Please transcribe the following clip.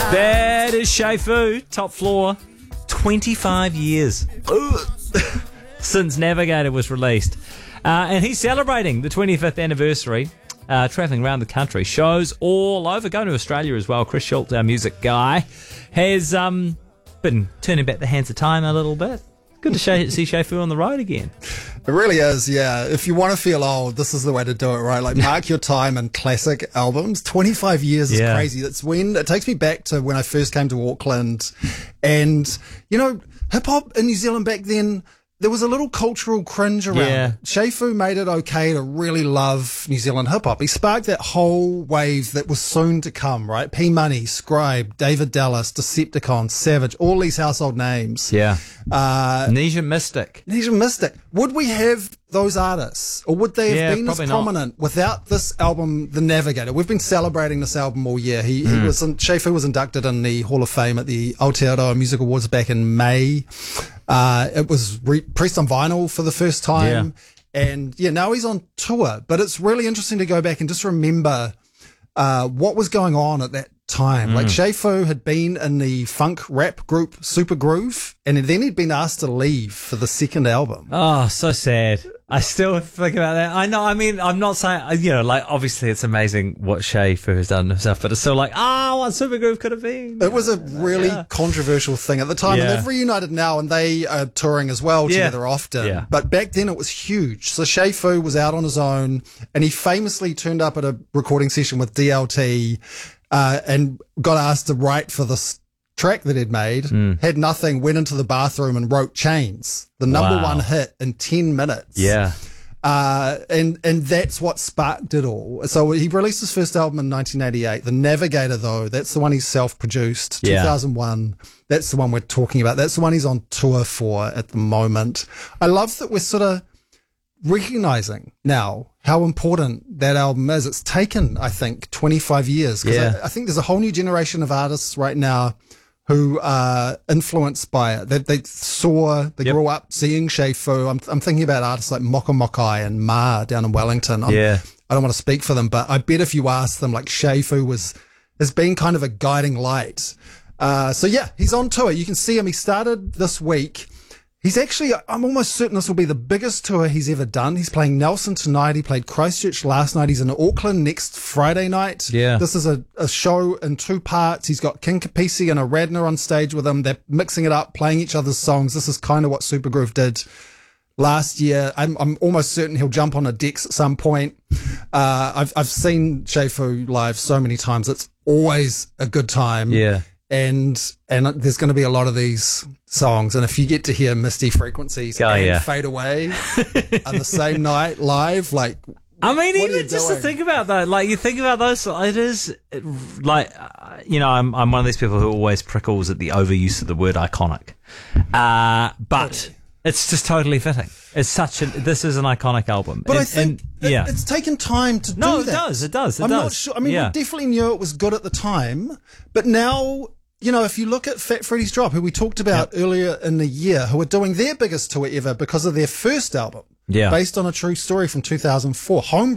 That is Shay Fu, Top Floor. 25 years since Navigator was released. And he's celebrating the 25th anniversary, travelling around the country. Shows all over, going to Australia as well. Chris Schultz, our music guy, has been turning back the hands of time a little bit. Good to see Shay Fu on the road again. It really is, yeah. If you want to feel old, this is the way to do it, right? Like, mark your time in classic albums. 25 years is crazy. That's when it takes me back to when I first came to Auckland. And, you know, hip hop in New Zealand back then, there was a little cultural cringe around it. Shay Fu made it okay to really love New Zealand hip hop. He sparked that whole wave that was soon to come, right? P Money, Scribe, David Dallas, Decepticon, Savage, all these household names. Yeah. Amnesia Mystic. Amnesia Mystic. Would we have those artists, or would they have been as prominent without this album, The Navigator? We've been celebrating this album all year. Shay Fu was inducted in the Hall of Fame at the Aotearoa Music Awards back in May. It was pressed on vinyl for the first time. And now he's on tour. But it's really interesting to go back and just remember what was going on at that time. Like, Shay Fu had been in the funk rap group Super Groove, and then he'd been asked to leave for the second album. Oh, so sad. I still think about that. I know, I mean, I'm not saying, you know, like, obviously it's amazing what Shay Fu has done himself, but it's still like, what Super Groove could have been. It was a really controversial thing at the time, and they've reunited now, and they are touring as well together often. But back then it was huge. So Shay Fu was out on his own, and he famously turned up at a recording session with DLT, and got asked to write for this track that he'd made, had nothing, went into the bathroom and wrote Chains, the number one hit in 10 minutes. And that's what sparked it all. So he released his first album in 1988. The Navigator, though, that's the one he self-produced, 2001. That's the one we're talking about. That's the one he's on tour for at the moment. I love that we're sort of recognizing now how important that album is. It's taken, I think, 25 years. Because I think there's a whole new generation of artists right now who are influenced by it. They grew up seeing Shay Fu. I'm thinking about artists like Moka Mokai and Ma down in Wellington. I don't want to speak for them, but I bet if you ask them, like, Shay Fu has been kind of a guiding light. He's on tour. You can see him. He started this week. He's actually, I'm almost certain this will be the biggest tour he's ever done. He's playing Nelson tonight. He played Christchurch last night. He's in Auckland next Friday night. This is a show in two parts. He's got King Kapisi and a Radner on stage with him. They're mixing it up, playing each other's songs. This is kind of what Super Groove did last year. I'm almost certain he'll jump on a Dex at some point. I've seen Shay Fu live so many times. It's always a good time. And there's going to be a lot of these songs, and if you get to hear Misty Frequencies and Fade Away on the same night live, like, I mean, even just to think about that, like, you think about those, it is like, you know, I'm one of these people who always prickles at the overuse of the word iconic, but it's just totally fitting. It's this is an iconic album. But I think it's taken time to do that. No, it does. I'm not sure. I mean, we definitely knew it was good at the time, but now, you know, if you look at Fat Freddy's Drop, who we talked about earlier in the year, who are doing their biggest tour ever because of their first album, based on a true story from 2004, Home